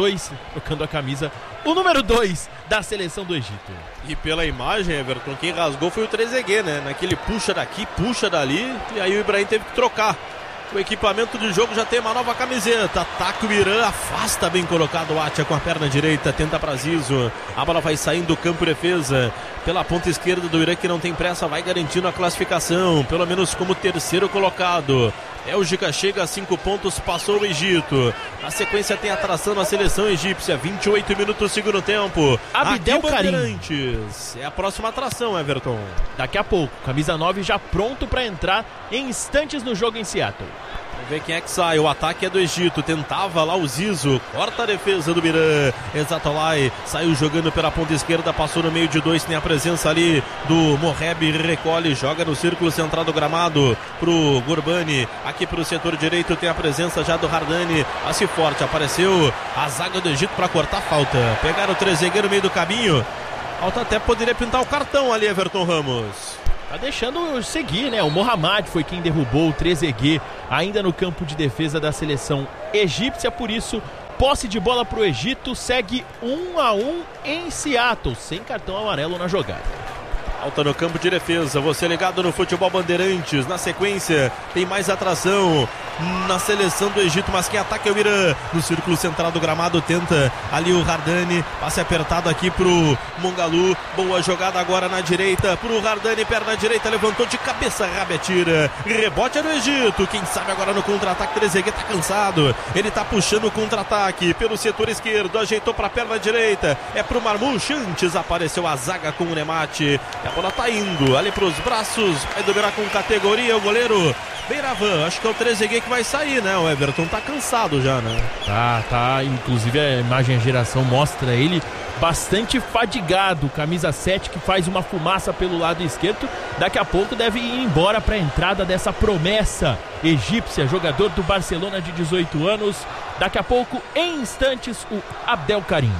o número 2 da seleção do Egito. E pela imagem, Everton, quem rasgou foi o Trezeguet, né? Naquele puxa daqui, puxa dali, e aí o Ibrahim teve que trocar. O equipamento de jogo já tem uma nova camiseta. Ataca o Irã, afasta, bem colocado o Atia com a perna direita, tenta para Zizo. A bola vai saindo do campo de defesa. Pela ponta esquerda do Irã, que não tem pressa, vai garantindo a classificação, pelo menos como terceiro colocado. Bélgica chega a 5 pontos, passou o Egito. Na sequência tem atração na seleção egípcia, 28 minutos segundo tempo. Abdel Karim. É a próxima atração, Everton. Daqui a pouco, camisa 9 já pronto para entrar em instantes no jogo em Seattle. Vamos ver quem é que sai. O ataque é do Egito. Tentava lá o Zizo. Corta a defesa do Miran. Exatolai saiu jogando pela ponta esquerda. Passou no meio de dois. Tem a presença ali do Moheb. Recolhe. Joga no círculo central do gramado pro Gurbani. Aqui pro setor direito tem a presença já do Hardani. Passe forte. Apareceu a zaga do Egito para cortar falta. Pegaram o Trezeguet no meio do caminho. Falta até poderia pintar o cartão ali, Everton Ramos. Tá deixando seguir, né? O Mohamed foi quem derrubou o Trezeguet ainda no campo de defesa da seleção egípcia. Por isso, posse de bola pro Egito, segue 1-1 em Seattle, sem cartão amarelo na jogada. Falta no campo de defesa, você ligado no Futebol Bandeirantes. Na sequência, tem mais atração na seleção do Egito, mas quem ataca é o Irã. No círculo central do gramado, tenta ali o Hardani. Passe apertado aqui pro Mongalu. Boa jogada agora na direita pro Hardani, perna direita, levantou de cabeça, Rabia tira. Rebote é do Egito. Quem sabe agora no contra-ataque, Trezeguet tá cansado. Ele tá puxando o contra-ataque pelo setor esquerdo, ajeitou pra perna direita. É pro Marmouche, antes apareceu a zaga com o Nemate. A bola tá indo ali pros braços, vai dominar com categoria o goleiro Beiravan. Acho que é o Trezeguet que vai sair, né? O Everton tá cansado já, né? Tá. Inclusive a imagem a geração mostra ele bastante fadigado. Camisa 7 que faz uma fumaça pelo lado esquerdo. Daqui a pouco deve ir embora para a entrada dessa promessa egípcia, jogador do Barcelona de 18 anos. Daqui a pouco, em instantes, o Abdel Karim.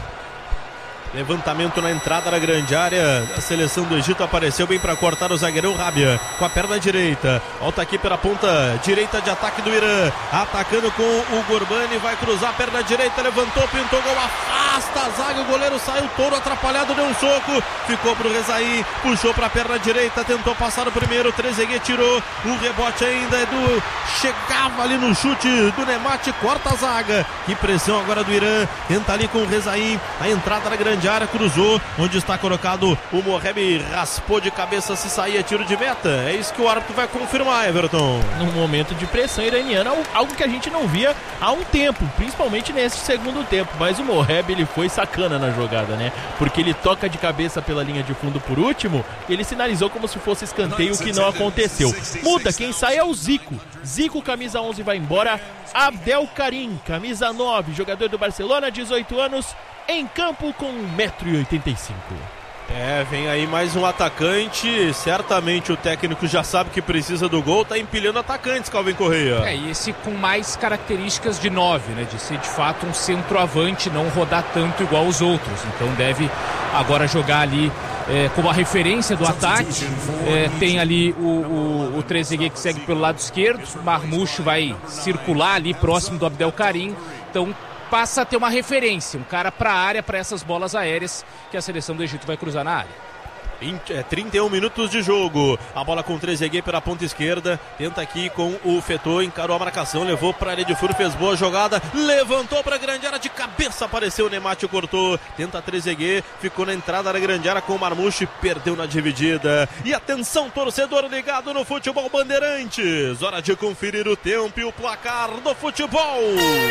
Levantamento na entrada da grande área. A seleção do Egito apareceu bem para cortar o zagueirão Rabia com a perna direita. Volta aqui pela ponta direita de ataque do Irã. Atacando com o Gurbani. Vai cruzar a perna direita. Levantou, pintou gol. Afasta a zaga. O goleiro saiu todo atrapalhado. Deu um soco. Ficou pro Rezaí. Puxou para a perna direita. Tentou passar o primeiro. Trezeguet tirou. O rebote ainda é do. Chegava ali no chute do Nemate. Corta a zaga. Que pressão agora do Irã. Tenta ali com o Rezaí. A entrada da grande área, cruzou, onde está colocado o Moheb, raspou de cabeça, se saía tiro de meta. É isso que o árbitro vai confirmar, Everton. Num momento de pressão iraniana, algo que a gente não via há um tempo, principalmente nesse segundo tempo, mas o Moheb, ele foi sacana na jogada, né? Porque ele toca de cabeça pela linha de fundo por último, ele sinalizou como se fosse escanteio, que não aconteceu. Muda, quem sai é o Zico. Zico, camisa 11, vai embora. Abdel Karim, camisa 9, jogador do Barcelona, 18 anos, em campo com 1,85 m. Vem aí mais um atacante. Certamente o técnico já sabe que precisa do gol. Tá empilhando atacantes, Calvin Correia. E esse com mais características de 9, né? De ser de fato um centroavante, não rodar tanto igual os outros. Então deve agora jogar ali como a referência do ataque. Tem ali o Trezeguet que segue pelo lado esquerdo. Marmouche vai circular ali próximo do Abdel Karim. Então passa a ter uma referência, um cara para a área, para essas bolas aéreas que a seleção do Egito vai cruzar na área. 31 minutos de jogo. A bola com o Trezeguet pela ponta esquerda. Tenta aqui com o Fetô. Encarou a marcação. Levou para a área de fundo. Fez boa jogada. Levantou para a grande área. De cabeça apareceu o Nemate. Cortou. Tenta Trezeguet. Ficou na entrada da grande área com o Marmucci. Perdeu na dividida. E atenção, torcedor ligado no Futebol Bandeirantes. Hora de conferir o tempo e o placar do futebol.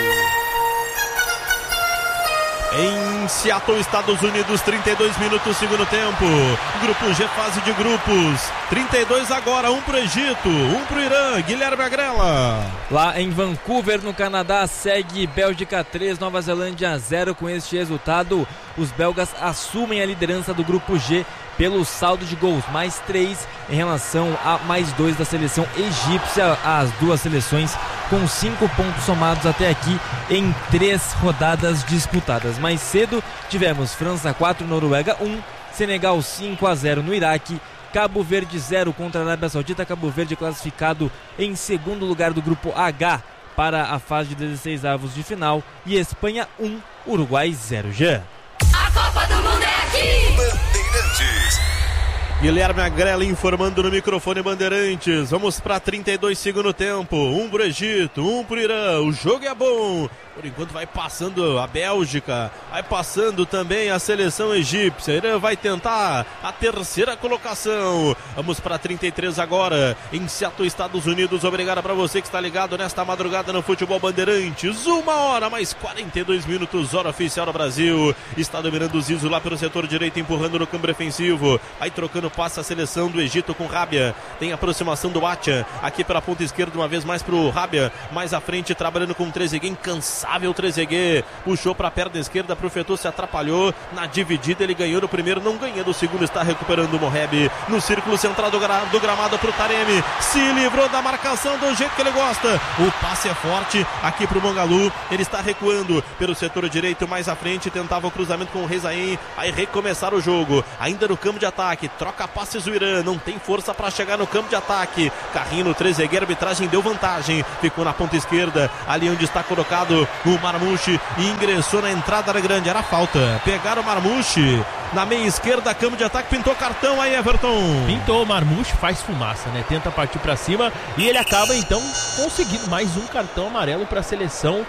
Em Seattle, Estados Unidos, 32 minutos, segundo tempo. Grupo G, fase de grupos. 32 agora, 1 pro Egito, 1 pro Irã. Guilherme Agrela. Lá em Vancouver, no Canadá, segue Bélgica 3, Nova Zelândia 0. Com este resultado, os belgas assumem a liderança do Grupo G pelo saldo de gols, mais 3 em relação a mais 2 da seleção egípcia. As duas seleções com 5 pontos somados até aqui em 3 rodadas disputadas. Mais cedo tivemos França 4, Noruega 1, Senegal 5-0 no Iraque, Cabo Verde 0 contra a Arábia Saudita. Cabo Verde classificado em segundo lugar do grupo H para a fase de 16avos de final, e Espanha 1, Uruguai 0. Já. A Copa do Mundo é aqui! Bandeirantes. Guilherme Agrela informando no microfone Bandeirantes. Vamos para 32 segundo tempo. 1 pro Egito, 1 pro Irã. O jogo é bom. Por enquanto vai passando a Bélgica, vai passando também a seleção egípcia. Irã vai tentar a terceira colocação. Vamos para 33 agora, em Seattle, Estados Unidos. Obrigado para você que está ligado nesta madrugada no Futebol Bandeirantes. 1 hora mais 42 minutos, hora oficial do Brasil. Está dominando o Zizo lá pelo setor direito, empurrando no campo defensivo. Aí trocando passe a seleção do Egito com Rabia. Tem aproximação do Atia aqui pela ponta esquerda, uma vez mais pro Rabia. Mais à frente, trabalhando com o Trezeguet, incansável. O Trezeguet puxou para a perna esquerda pro Fetô, se atrapalhou na dividida, ele ganhou no primeiro, não ganha do segundo, está recuperando o Moheb no círculo central do gramado pro Taremi, se livrou da marcação do jeito que ele gosta, o passe é forte aqui pro Mangalu, ele está recuando pelo setor direito, mais à frente, tentava o cruzamento com o Rezaim, aí recomeçar o jogo, ainda no campo de ataque, troca passes o Irã, não tem força para chegar no campo de ataque, carrinho no Trezeguet, a arbitragem deu vantagem, ficou na ponta esquerda, ali onde está colocado o Marmucci, ingressou na entrada da grande, era falta, pegaram o Marmucci na meia esquerda, campo de ataque, pintou cartão aí, Everton. Pintou, o Marmucci faz fumaça, né? Tenta partir pra cima e ele acaba então conseguindo mais um cartão amarelo para a seleção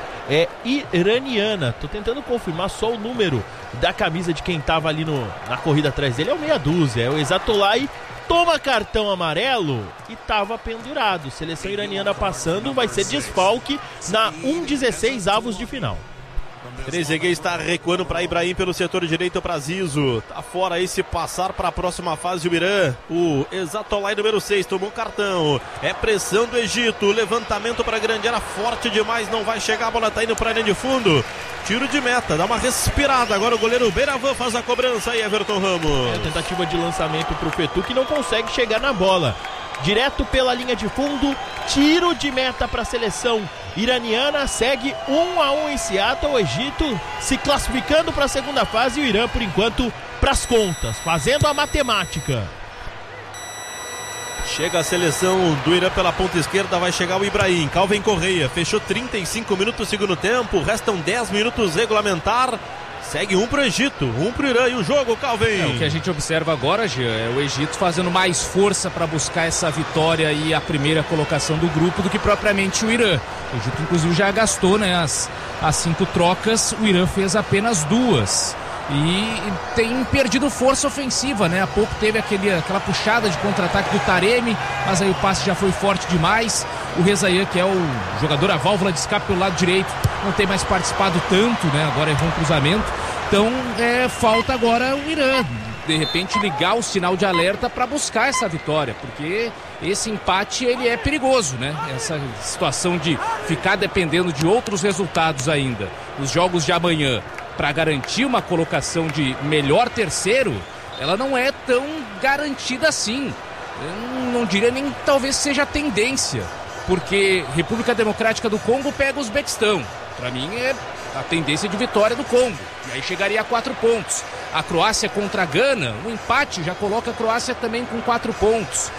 iraniana. Tô tentando confirmar só o número da camisa de quem tava ali na corrida atrás dele, é o meia dúzia, é o Exatolai. Toma cartão amarelo e estava pendurado. Seleção iraniana passando, vai ser desfalque na 1/16 avos de final. Trezeguet está recuando para Ibrahim pelo setor direito para Zizo. Tá fora aí, se passar para a próxima fase o Irã. O Exatolai número 6 tomou cartão. É pressão do Egito. Levantamento para a grande área, forte demais. Não vai chegar, a bola tá indo para a linha de fundo. Tiro de meta, dá uma respirada. Agora o goleiro Beiravan faz a cobrança aí, Everton Ramos. Tentativa de lançamento para o Fetô, que não consegue chegar na bola. Direto pela linha de fundo, tiro de meta para a seleção iraniana, segue 1-1 em Seattle, o Egito se classificando para a segunda fase e o Irã, por enquanto, para as contas, fazendo a matemática. Chega a seleção do Irã pela ponta esquerda, vai chegar o Ibrahim, Calvin Correia, fechou 35 minutos segundo tempo, restam 10 minutos regulamentar. Segue 1 pro Egito, 1 pro Irã e o jogo, Calvin. O que a gente observa agora, Jean, é o Egito fazendo mais força para buscar essa vitória e a primeira colocação do grupo do que propriamente o Irã. O Egito, inclusive, já gastou, né, as 5 trocas, o Irã fez apenas 2. E tem perdido força ofensiva, né? Há pouco teve aquela puxada de contra-ataque do Taremi, mas aí o passe já foi forte demais. O Rezaïa, que é o jogador, a válvula de escape pelo lado direito, não tem mais participado tanto, né? Agora errou um cruzamento. Então falta agora o Irã, de repente, ligar o sinal de alerta para buscar essa vitória, porque esse empate ele é perigoso, né? Essa situação de ficar dependendo de outros resultados ainda. Os jogos de amanhã, para garantir uma colocação de melhor terceiro, ela não é tão garantida assim. Eu não diria nem talvez seja a tendência, porque República Democrática do Congo pega o Uzbequistão. Para mim é a tendência de vitória do Congo, e aí chegaria a 4 pontos. A Croácia contra a Gana, um empate já coloca a Croácia também com 4 pontos.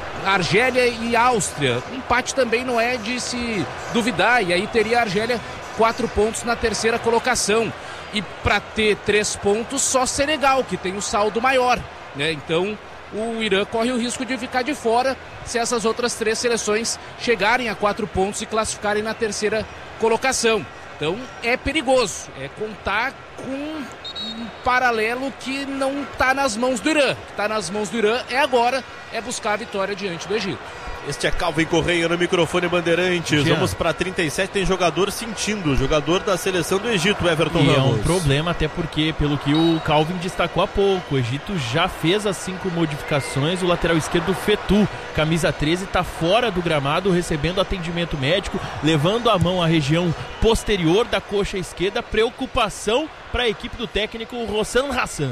Argélia e Áustria, um empate também não é de se duvidar, e aí teria a Argélia 4 pontos na terceira colocação. E para ter 3 pontos, só Senegal, que tem o saldo maior, né? Então o Irã corre o risco de ficar de fora se essas outras 3 seleções chegarem a 4 pontos e classificarem na terceira colocação. Então é perigoso, é contar com um paralelo que não está nas mãos do Irã. O que está nas mãos do Irã é agora, é buscar a vitória diante do Egito. Este é Calvin Correia no microfone Bandeirantes. Vamos para 37, tem jogador sentindo, jogador da seleção do Egito, Everton Ramos. É um problema, até porque, pelo que o Calvin destacou há pouco, o Egito já fez as 5 modificações. O lateral esquerdo Fetu, camisa 13, está fora do gramado, recebendo atendimento médico, levando a mão à região posterior da coxa esquerda. Preocupação para a equipe do técnico Rossan Hassan.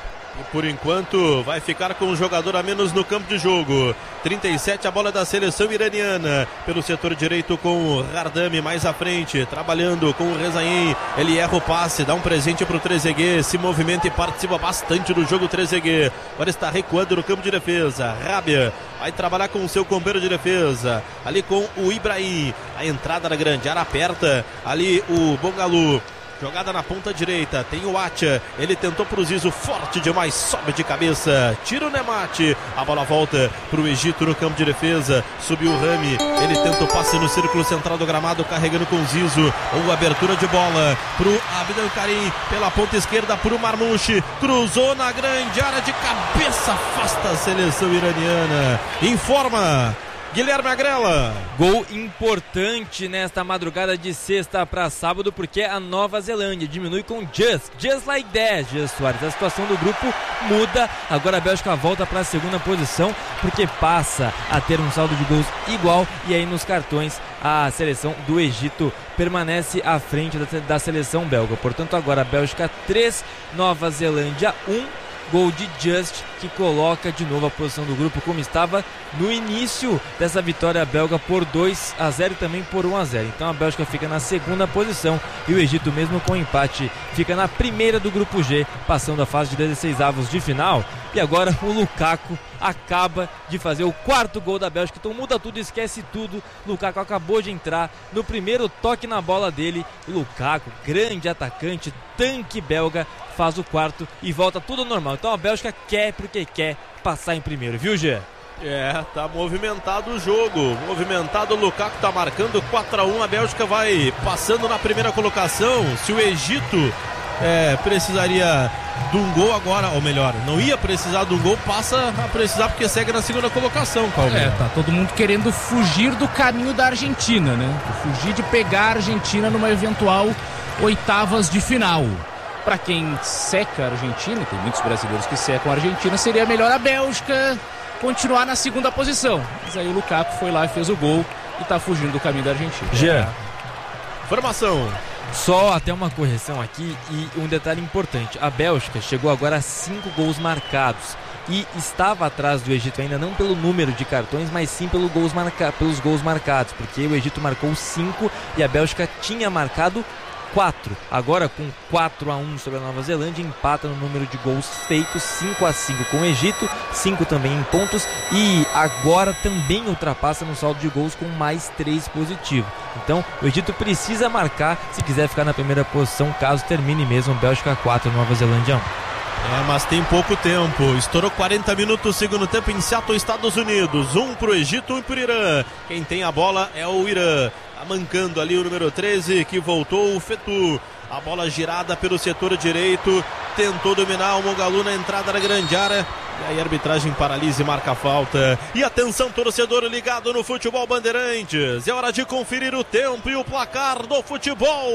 E por enquanto vai ficar com um jogador a menos no campo de jogo. 37, a bola da seleção iraniana. Pelo setor direito com o Hardami mais à frente, trabalhando com o Rezaim. Ele erra o passe, dá um presente para o Trezeguet. Se movimenta e participa bastante do jogo Trezeguet. Agora está recuando no campo de defesa. Rabia vai trabalhar com o seu companheiro de defesa. Ali com o Ibrahim. A entrada da grande área aperta. Ali o Bongalu. Jogada na ponta direita, tem o Atia, ele tentou pro Zizo, forte demais, sobe de cabeça, tira o Nemati, a bola volta pro Egito no campo de defesa, subiu o Rami, ele tenta o passe no círculo central do gramado, carregando com o Zizo, ou abertura de bola pro Abdel Karim, pela ponta esquerda pro Marmouche, cruzou na grande área de cabeça, afasta a seleção iraniana, informa Guilherme Agrela. Gol importante nesta madrugada de sexta para sábado, porque a Nova Zelândia diminui com just like that, Jesus Soares. A situação do grupo muda, agora a Bélgica volta para a segunda posição, porque passa a ter um saldo de gols igual, e aí nos cartões a seleção do Egito permanece à frente da seleção belga. Portanto, agora a Bélgica 3, Nova Zelândia 1. Gol de Just, que coloca de novo a posição do grupo como estava no início dessa vitória belga por 2-0 e também por 1-0. Então a Bélgica fica na segunda posição e o Egito, mesmo com empate, fica na primeira do grupo G, passando a fase de 16avos de final. E agora o Lukaku acaba de fazer o 4º gol da Bélgica, então muda tudo, esquece tudo. Lukaku acabou de entrar no primeiro toque na bola dele. O Lukaku, grande atacante, tanque belga, faz o 4º e volta tudo normal. Então a Bélgica quer porque quer passar em primeiro, viu, Gê? Tá movimentado o jogo, movimentado. O Lukaku tá marcando 4-1, a Bélgica vai passando na primeira colocação. Se o Egito precisaria de um gol agora, ou melhor, não ia precisar de um gol, passa a precisar porque segue na segunda colocação, Paulo. Tá todo mundo querendo fugir do caminho da Argentina, né? Fugir de pegar a Argentina numa eventual oitavas de final. Para quem seca a Argentina, tem muitos brasileiros que secam a Argentina, seria melhor a Bélgica continuar na segunda posição. Mas aí o Lukaku foi lá e fez o gol e tá fugindo do caminho da Argentina. Jean. Formação. Só até uma correção aqui e um detalhe importante. A Bélgica chegou agora a 5 gols marcados e estava atrás do Egito ainda não pelo número de cartões, mas sim pelos gols marcados, porque o Egito marcou 5 e a Bélgica tinha marcado 4. Agora com 4-1 sobre a Nova Zelândia, empata no número de gols feitos, 5-5 com o Egito, 5 também em pontos, e agora também ultrapassa no saldo de gols com mais 3 positivo. Então o Egito precisa marcar se quiser ficar na primeira posição, caso termine mesmo Bélgica 4, Nova Zelândia 1. Mas tem pouco tempo. Estourou 40 minutos, segundo tempo em Seattle, Estados Unidos. 1 pro Egito, 1 pro Irã. Quem tem a bola é o Irã. Tá mancando ali o número 13, que voltou, o Fetu. A bola girada pelo setor direito. Tentou dominar o Mogalu na entrada da grande área. E aí a arbitragem paralisa e marca a falta. E atenção, torcedor ligado no Futebol Bandeirantes. É hora de conferir o tempo e o placar do futebol.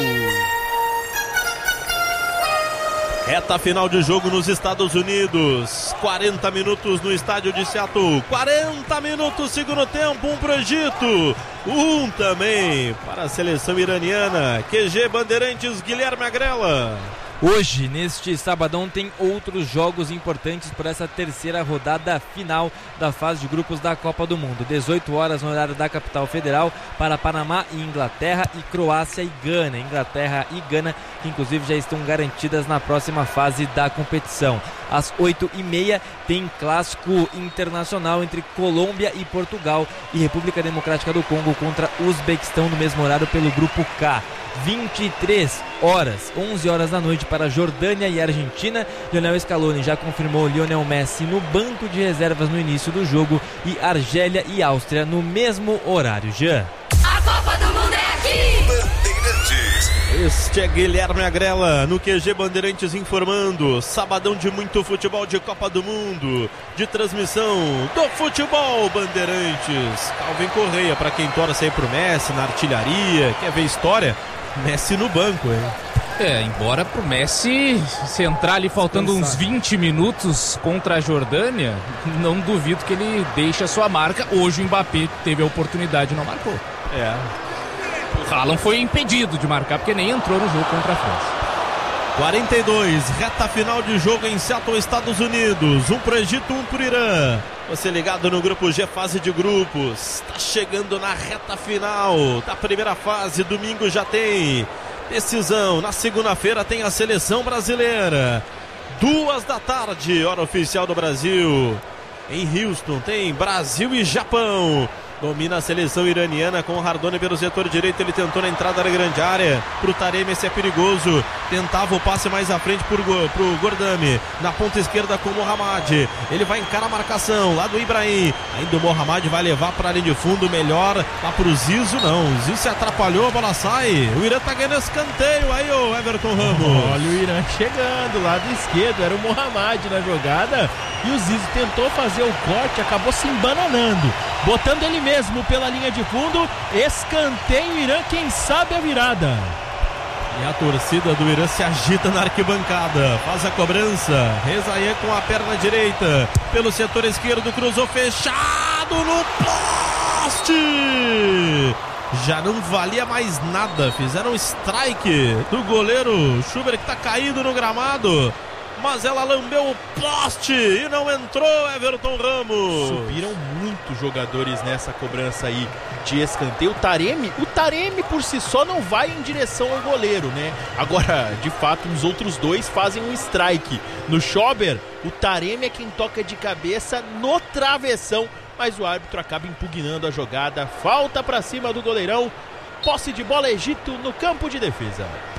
Reta final de jogo nos Estados Unidos. 40 minutos no estádio de Seattle. 40 minutos, segundo tempo. 1 pro Egito. 1 também para a seleção iraniana. QG Bandeirantes, Guilherme Agrela. Hoje, neste sabadão, tem outros jogos importantes por essa terceira rodada final da fase de grupos da Copa do Mundo. 18 horas no horário da capital federal para Panamá e Inglaterra, e Croácia e Gana. Inglaterra e Gana, que inclusive já estão garantidas na próxima fase da competição. Às 8h30 tem clássico internacional entre Colômbia e Portugal, e República Democrática do Congo contra Uzbequistão no mesmo horário pelo grupo K. 23 horas, 11 horas da noite para Jordânia e Argentina. Lionel Scaloni já confirmou Lionel Messi no banco de reservas no início do jogo e Argélia e Áustria no mesmo horário. Jean. A Copa do Mundo é aqui! Este é Guilherme Agrela no QG Bandeirantes informando. Sabadão de muito futebol de Copa do Mundo, de transmissão do Futebol Bandeirantes. Calvin Correia, para quem torce aí pro Messi na artilharia, quer ver história? Messi no banco, hein? Embora pro Messi, se entrar ali faltando uns 20 minutos contra a Jordânia, não duvido que ele deixe a sua marca. Hoje o Mbappé teve a oportunidade e não marcou. O Haaland foi impedido de marcar porque nem entrou no jogo contra a França. 42, reta final de jogo em Seattle, Estados Unidos. Um pro Egito, um pro Irã. Você ligado no grupo G, fase de grupos. Está chegando na reta final da primeira fase. Domingo já tem decisão. Na segunda-feira tem a seleção brasileira. 14h, hora oficial do Brasil. Em Houston tem Brasil e Japão. Domina a seleção iraniana com o Hardoni pelo setor direito. Ele tentou na entrada da grande área pro Taremi, esse é perigoso. Tentava o passe mais à frente pro Gordami. Na ponta esquerda com o Mohamed. Ele vai encarar a marcação lá do Ibrahim. Ainda o Mohamed vai levar para a linha de fundo. Melhor lá pro Zizo. Não, o Zizo se atrapalhou, a bola sai. O Irã tá ganhando escanteio. Aí o Everton Ramos. Olha o Irã chegando, lado esquerdo. Era o Mohamed na jogada. E o Zizo tentou fazer o corte, acabou se embananando. Botando ele mesmo pela linha de fundo. Escanteio Irã, quem sabe a virada. E a torcida do Irã se agita na arquibancada. Faz a cobrança. Rezaie com a perna direita. Pelo setor esquerdo, cruzou fechado no poste. Já não valia mais nada. Fizeram strike do goleiro Schubert, que tá caído no gramado. Mas ela lambeu o poste e não entrou, Everton Ramos. Subiram muitos jogadores nessa cobrança aí de escanteio. O Taremi por si só não vai em direção ao goleiro, né? Agora, de fato, os outros dois fazem um strike. No Schober, o Taremi é quem toca de cabeça no travessão, mas o árbitro acaba impugnando a jogada. Falta pra cima do goleirão. Posse de bola, Egito no campo de defesa.